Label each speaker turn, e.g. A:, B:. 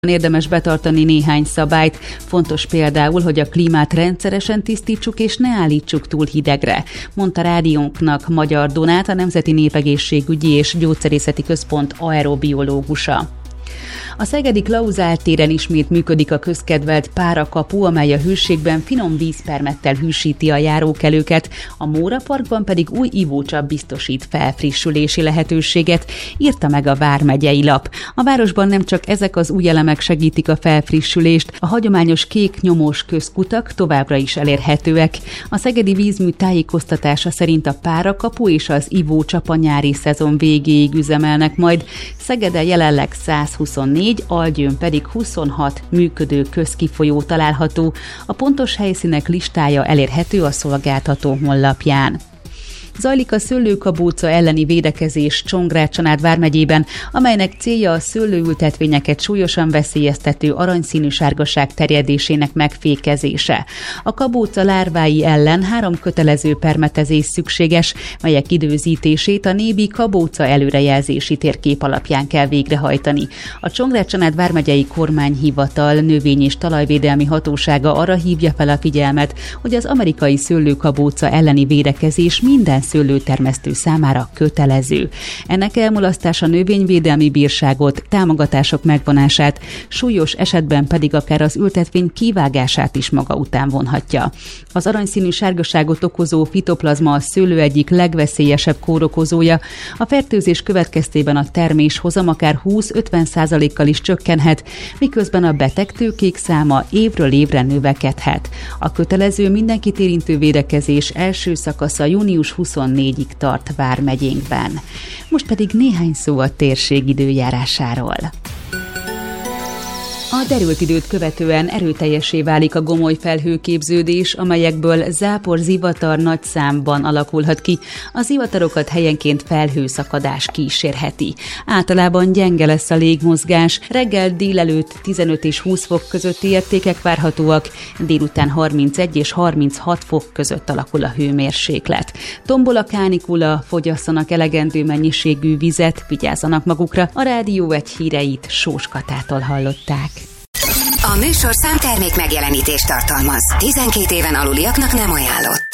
A: Érdemes betartani néhány szabályt. Fontos például, hogy a klímát rendszeresen tisztítsuk és ne állítsuk túl hidegre, mondta rádiónknak Magyar Donát, a Nemzeti Népegészségügyi és Gyógyszerészeti Központ aerobiológusa. A szegedi Klauzál téren ismét működik a közkedvelt párakapu, amely a hűségben finom vízpermettel hűsíti a járókelőket, a Móra Parkban pedig új ivócsap biztosít felfrissülési lehetőséget, írta meg a vármegyei lap. A városban nem csak ezek az új elemek segítik a felfrissülést, a hagyományos kék nyomós közkutak továbbra is elérhetőek. A szegedi vízmű tájékoztatása szerint a párakapu és az ivócsap a nyári szezon végéig üzemelnek majd. Szegeden jelenleg 124, Algyőn pedig 26 működő közkifolyó található. A pontos helyszínek listája elérhető a szolgáltató honlapján. Zajlik a szőlőkabóca elleni védekezés Csongrád-Csanád vármegyében, amelynek célja a szőlőültetvényeket súlyosan veszélyeztető aranyszínű sárgaság terjedésének megfékezése. A kabóca lárvái ellen 3 kötelező permetezés szükséges, melyek időzítését a nébi kabóca előrejelzési térkép alapján kell végrehajtani. A Csongrád-Csanád vármegyei kormányhivatal növény- és talajvédelmi hatósága arra hívja fel a figyelmet, hogy az amerikai szőlőkabóca elleni védekezés minden szőlőtermesztő számára kötelező. Ennek elmulasztása növényvédelmi bírságot, támogatások megvonását, súlyos esetben pedig akár az ültetvény kivágását is maga után vonhatja. Az aranyszínű sárgaságot okozó fitoplazma a szőlő egyik legveszélyesebb kórokozója. A fertőzés következtében a terméshozam akár 20-50%-kal is csökkenhet, miközben a betegtőkék száma évről évre növekedhet. A kötelező mindenkit érintő védekezés első szakasza június 24-ig tart vármegyénkben. Most pedig néhány szó a térség időjárásáról. A derült időt követően erőteljessé válik a gomoly felhőképződés, amelyekből zápor-zivatar nagy számban alakulhat ki. A zivatarokat helyenként felhőszakadás kísérheti. Általában gyenge lesz a légmozgás, reggel délelőtt 15 és 20 fok közötti értékek várhatóak, délután 31 és 36 fok között alakul a hőmérséklet. Tombol a kánikula, fogyasszanak elegendő mennyiségű vizet, vigyázzanak magukra. A Rádió 1 híreit Sós Katától hallották.
B: A műsorszám termék megjelenítést tartalmaz. 12 éven aluliaknak nem ajánlott.